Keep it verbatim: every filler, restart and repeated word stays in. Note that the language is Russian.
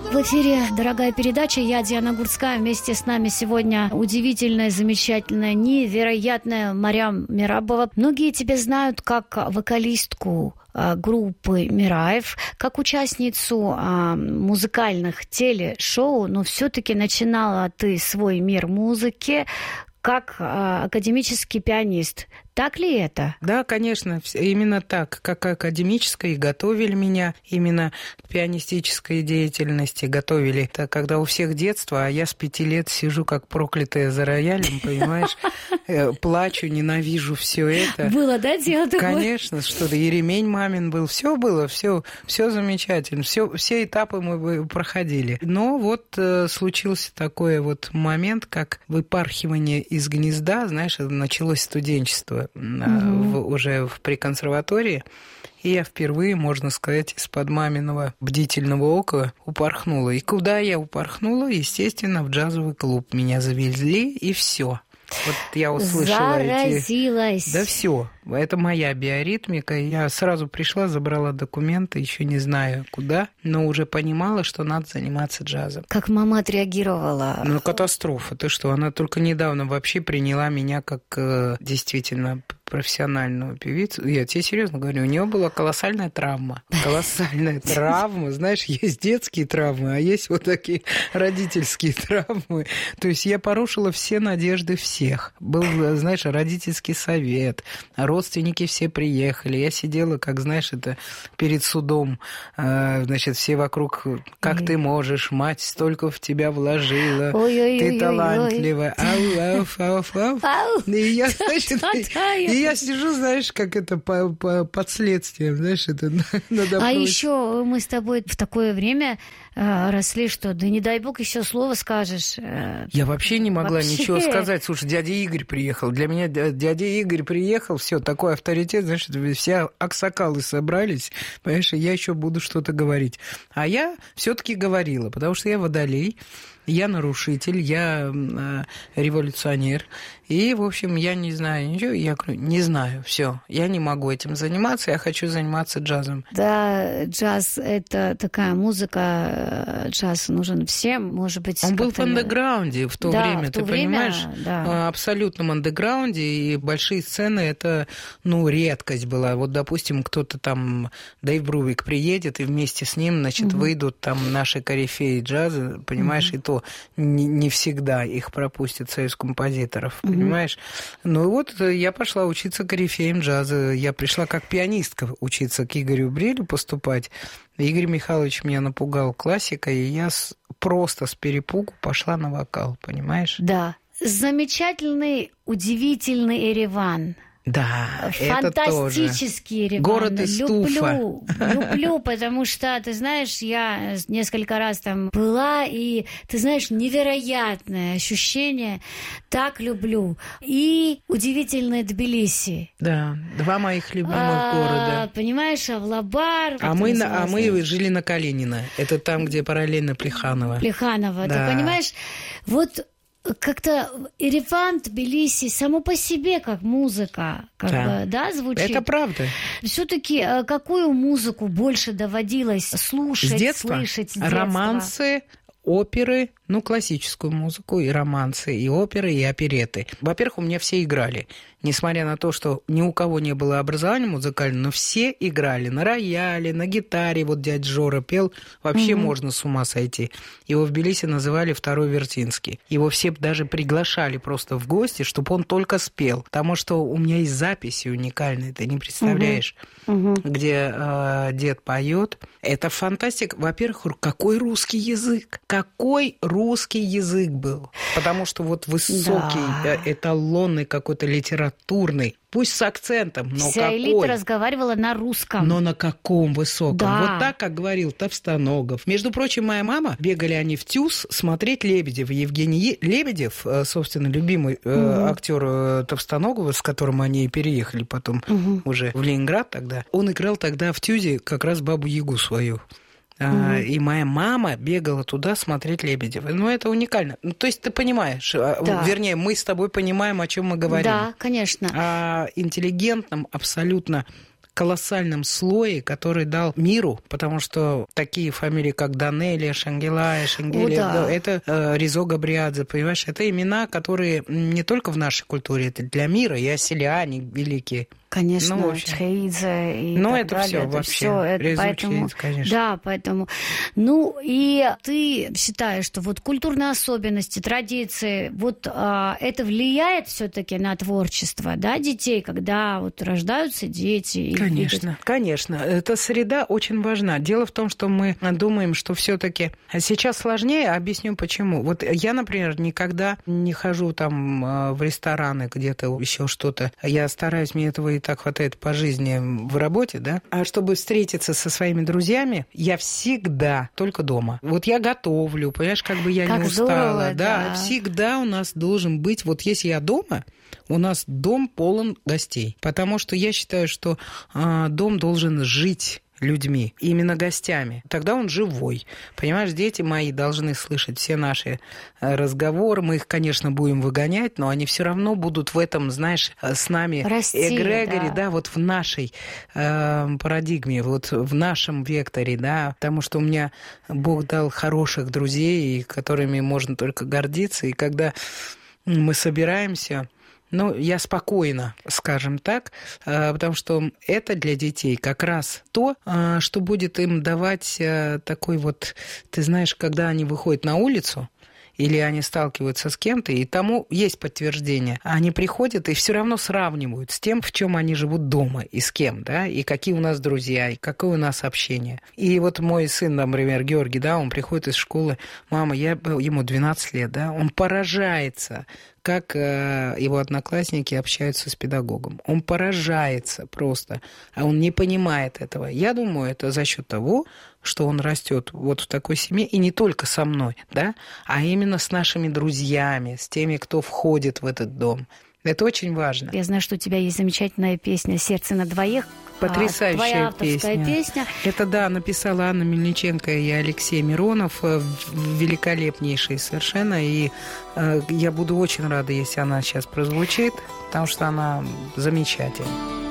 В эфире дорогая передача. Я Диана Гурцкая. Вместе с нами сегодня удивительная, замечательная, невероятная Марьям Мерабова. Многие тебя знают как вокалистку группы Мираев, как участницу а, музыкальных телешоу, но все-таки начинала ты свой мир музыки как а, академический пианист. Так ли это? Да, конечно, именно так. Как академической готовили меня именно к пианистической деятельности. Готовили. Это когда у всех детство, а я с пяти лет сижу как проклятая за роялем, понимаешь? Плачу, ненавижу все это. Было, да, дело такое? Конечно, что-то. И ремень мамин был. Все было, все, все замечательно. Все, все этапы мы проходили. Но вот случился такой вот момент, как выпархивание из гнезда. Знаешь, началось студенчество. В, уже в, при консерватории, и я впервые, можно сказать, из-под маминого бдительного ока упорхнула. И куда я упорхнула? Естественно, в джазовый клуб. Меня завезли, и все. Вот я услышала Заразилась. эти... Да все. Это моя биоритмика. Я сразу пришла, забрала документы, еще не знаю куда, но уже понимала, что надо заниматься джазом. Как мама отреагировала? Ну, катастрофа. Ты что? Она только недавно вообще приняла меня как э, действительно профессиональную певицу. Я тебе серьезно говорю, у нее была колоссальная травма. Колоссальная травма. Знаешь, есть детские травмы, а есть вот такие родительские травмы. То есть я порушила все надежды всех. Был, знаешь, родительский совет, родственники все приехали. Я сидела, как, знаешь, это перед судом. Значит, все вокруг, как ты можешь, мать столько в тебя вложила. Ты талантливая. Ау, ау, ау, ау. И я, значит, и я сижу, знаешь, как это по, по, под следствием, знаешь, это на допросе. А еще мы с тобой в такое время э, росли, что да не дай бог еще слово скажешь. Э, я вообще не могла вообще... ничего сказать. Слушай, дядя Игорь приехал. Для меня дядя Игорь приехал, все, такой авторитет, знаешь, все аксакалы собрались, понимаешь, и я еще буду что-то говорить. А я все-таки говорила, потому что я водолей. Я нарушитель, я э, революционер. И, в общем, я не знаю ничего. Я говорю, не знаю, все, я не могу этим заниматься, я хочу заниматься джазом. Да, джаз – это такая музыка, джаз нужен всем, может быть... Он был в андеграунде в то да, время, в то ты время, понимаешь? Да. Абсолютном андеграунде, и большие сцены – это, ну, редкость была. Вот, допустим, кто-то там, Дэйв Брувик приедет, и вместе с ним, значит, угу. выйдут там наши корифеи джаза, понимаешь, угу. и то не, не всегда их пропустит союз композиторов, угу. понимаешь? Ну и вот я пошла учиться корифеям джаза. Я пришла как пианистка учиться к Игорю Брилю поступать. Игорь Михайлович меня напугал классикой, и я с, просто с перепугу пошла на вокал, понимаешь? Да. Замечательный, удивительный Ереван. Да, это тоже. Фантастический Ереван. Город из туфа. Люблю, люблю, потому что, ты знаешь, я несколько раз там была, и, ты знаешь, невероятное ощущение. Так люблю. И удивительный Тбилиси. Да, два моих любимых а, города. Понимаешь, Авлабар. А мы, на, а мы жили на Калинина. Это там, где параллельно Плеханово. Плеханово. Да. Ты понимаешь, вот... Как-то Ереван, Тбилиси, само по себе как музыка, как да. бы, да, звучит. Это правда. Все-таки какую музыку больше доводилось слушать, с детства? слышать с детства? Романсы, оперы, ну, классическую музыку, и романсы, и оперы, и опереты. Во-первых, у меня все играли. Несмотря на то, что ни у кого не было образования музыкального, но все играли на рояле, на гитаре. Вот дядя Жора пел, вообще угу. можно с ума сойти. Его в Тбилиси называли Второй Вертинский. Его все даже приглашали просто в гости, чтобы он только спел. Потому что у меня есть записи уникальные, ты не представляешь, угу. Угу. где э, дед поет. Это фантастика. Во-первых, какой русский язык? Какой русский язык был? Потому что вот высокий, да. эталонный какой-то литературный, пусть с акцентом, но вся какой? элита разговаривала на русском. Но на каком высоком? Да. Вот так, как говорил Товстоногов. Между прочим, моя мама, бегали они в ТЮЗ смотреть Лебедева. Евгений Лебедев, собственно, любимый угу. актер Товстоногова, с которым они переехали потом угу. уже в Ленинград тогда, он играл тогда в ТЮЗе как раз Бабу-Ягу свою. Mm-hmm. И моя мама бегала туда смотреть Лебедева. Ну, это уникально. Ну, то есть ты понимаешь, да. вернее, мы с тобой понимаем, о чем мы говорим. Да, конечно. О интеллигентном, абсолютно колоссальном слое, который дал миру, потому что такие фамилии, как Данелия, Шангелая, Шангелия, да. это э, Ризо Габриадзе, понимаешь, это имена, которые не только в нашей культуре, это для мира, и аселяне великие. Конечно, ну, Чхеидзе и ну, так это далее. все это вообще. Все, это, поэтому, Чхеидзе, конечно. да, поэтому. Ну, и ты считаешь, что вот культурные особенности, традиции, вот а, это влияет все-таки на творчество, да, детей, когда вот рождаются дети? И конечно, видят... конечно. Эта среда очень важна. Дело в том, что мы думаем, что все-таки сейчас сложнее, объясню почему. Вот я, например, никогда не хожу там в рестораны, где-то еще что-то. Я стараюсь, мне этого и так хватает по жизни в работе, да. А чтобы встретиться со своими друзьями, я всегда только дома. Вот я готовлю, понимаешь, как бы я как не устала. здорово, да. да. Всегда у нас должен быть, вот если я дома, у нас дом полон гостей. Потому что я считаю, что э, дом должен жить людьми, именно гостями. Тогда он живой. Понимаешь, дети мои должны слышать все наши разговоры. Мы их, конечно, будем выгонять, но они все равно будут в этом, знаешь, с нами расти, эгрегоре, да. да, вот в нашей э, парадигме, вот в нашем векторе, да, потому что у меня Бог дал хороших друзей, которыми можно только гордиться, и когда мы собираемся... Ну, я спокойна, скажем так, потому что это для детей как раз то, что будет им давать такой вот, ты знаешь, когда они выходят на улицу, или они сталкиваются с кем-то, и тому есть подтверждение. Они приходят и все равно сравнивают с тем, в чем они живут дома, и с кем, да, и какие у нас друзья, и какое у нас общение. И вот мой сын, например, Георгий, да, он приходит из школы, мама, я, ему двенадцать лет, да, он поражается, как э, его одноклассники общаются с педагогом. Он поражается просто, а он не понимает этого. Я думаю, это за счет того, что он растет вот в такой семье, и не только со мной, да, а именно с нашими друзьями, с теми, кто входит в этот дом. Это очень важно. Я знаю, что у тебя есть замечательная песня «Сердце на двоих». Потрясающая Твоя авторская песня. песня. Это, да, написала Анна Мельниченко и Алексей Миронов. Великолепнейшие совершенно. И э, я буду очень рада, если она сейчас прозвучит, потому что она замечательная.